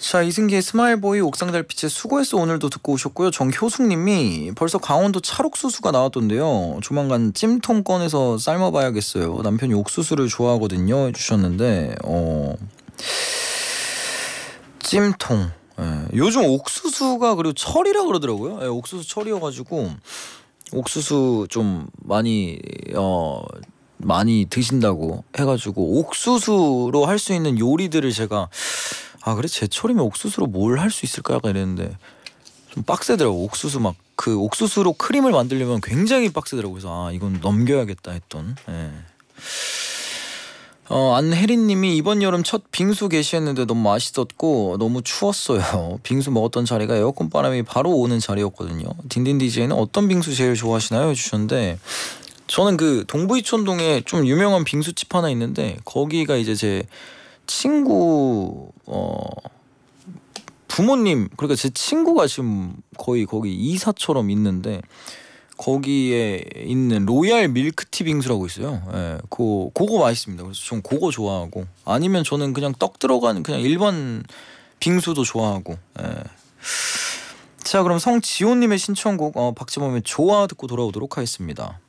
자, 이승기의 스마일보이 옥상달빛의 수고했어 오늘도 듣고 오셨고요. 정효숙님이 벌써 강원도 찰옥수수가 나왔던데요. 조만간 찜통 꺼내서 삶아봐야겠어요. 남편이 옥수수를 좋아하거든요 해주셨는데 찜통. 예, 요즘 옥수수가 그리고 철이라 그러더라고요. 예, 옥수수 철이어가지고 옥수수 좀 많이 드신다고 해가지고 옥수수로 할 수 있는 요리들을 제가 그래 제철이면 옥수수로 뭘 할 수 있을까 약간 이랬는데 좀 빡세더라고. 옥수수 막 그 옥수수로 크림을 만들려면 굉장히 빡세더라고. 그래서 이건 넘겨야겠다 했던. 예. 안혜린님이 이번 여름 첫 빙수 게시했는데 너무 맛있었고 너무 추웠어요. 빙수 먹었던 자리가 에어컨 바람이 바로 오는 자리였거든요. 딘딘 DJ는 어떤 빙수 제일 좋아하시나요? 해주셨는데 저는 그 동부이촌동에 좀 유명한 빙수집 하나 있는데 거기가 이제 제 친구 부모님, 그러니까 제 친구가 지금 거의 거기 이사처럼 있는데 거기에 있는 로얄 밀크티 빙수라고 있어요. 예, 그거 맛있습니다. 그래서 전 그거 좋아하고 아니면 저는 그냥 떡 들어간 그냥 일반 빙수도 좋아하고. 예. 자, 그럼 성지호님의 신청곡 박재범의 좋아 듣고 돌아오도록 하겠습니다.